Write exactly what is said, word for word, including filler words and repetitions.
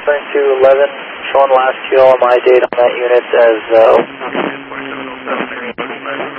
referring to eleven, showing last fuel on my date on that unit as uh,